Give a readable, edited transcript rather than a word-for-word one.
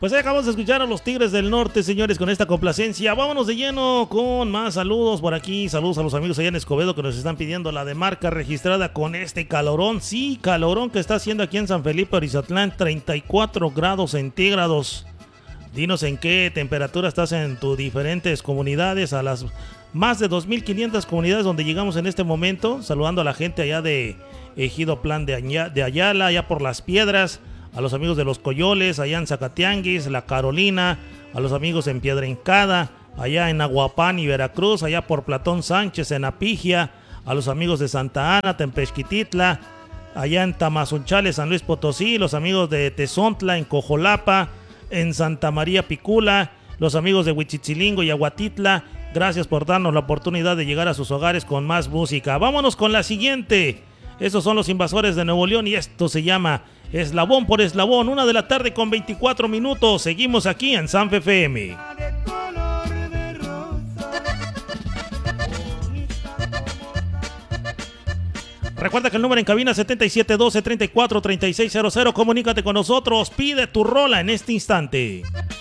Pues ahí acabamos de escuchar a los Tigres del Norte, señores, con esta complacencia. Vámonos de lleno con más saludos por aquí. Saludos a los amigos allá en Escobedo que nos están pidiendo la de marca registrada con este calorón. Sí, calorón que está haciendo aquí en San Felipe, Orizatlán, 34 grados centígrados. Dinos en qué temperatura estás en tus diferentes comunidades, a las más de 2.500 comunidades donde llegamos en este momento. Saludando a la gente allá de Ejido Plan de Ayala, allá por Las Piedras. A los amigos de Los Coyoles, allá en Zacatianguis, La Carolina, a los amigos en Piedra Hincada, allá en Aguapán y Veracruz, allá por Platón Sánchez, en Apigia, a los amigos de Santa Ana, Tempexquititla, allá en Tamazunchale, San Luis Potosí, los amigos de Tezontla, en Cojolapa, en Santa María Picula, los amigos de Huichitzilingo y Aguatitla. Gracias por darnos la oportunidad de llegar a sus hogares con más música. Vámonos con la siguiente. Estos son los Invasores de Nuevo León y esto se llama Eslabón por Eslabón. 1 de la tarde con 24 minutos. Seguimos aquí en Sanfe FM. Recuerda que el número en cabina 7712-343600. Comunícate con nosotros. Pide tu rola en este instante.